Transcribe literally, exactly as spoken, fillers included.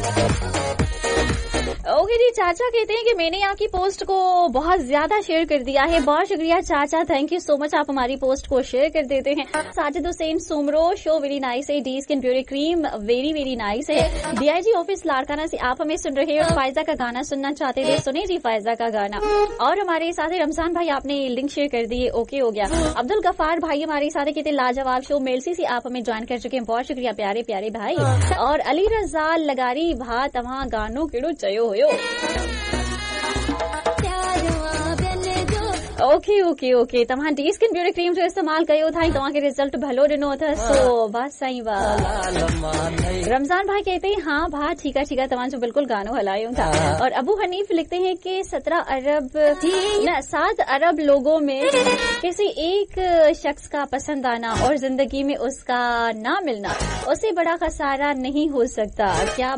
Okay जी, चाचा कहते हैं कि मैंने आपकी पोस्ट को बहुत ज्यादा शेयर कर दिया है। बहुत शुक्रिया चाचा, थैंक यू सो मच, आप हमारी पोस्ट को शेयर कर देते हैं। Sajid Hussain Soomro, show very nice है, D skin beauty cream very very nice है। डीआईजी ऑफिस लाड़काना से आप हमें सुन रहे हो, फायजा का गाना सुनना चाहते थे, सुने जी फायजा का गाना। और हमारे साथ रमजान भाई, आपने लिंक शेयर कर दी, ओके हो गया। अब्दुल गफार भाई हमारे साथ कहते लाजवाब शो, मेलसी से आप हमें ज्वाइन कर चुके हैं, बहुत शुक्रिया प्यारे प्यारे भाई। और अली रजा लगारी भा तव्हां गानो केड़ो चयो हुयो। ओके ओके ओके, तव्हां डी स्किन ब्यूटी क्रीम जो इस्तेमाल कयो था, तव्हां के रिजल्ट भलो ॾिनो अथव, सो बस सही बात। रमजान भाई कहते हैं हाँ भा ठीक है ठीक है, तव्हां जो बिल्कुल गानो हलायूं था। और अबू हनीफ लिखते हैं कि सत्रह अरब न सात अरब लोगों में किसी एक शख्स का पसंद आना और जिंदगी में उसका ना मिलना, उससे बड़ा खसारा नहीं हो सकता। क्या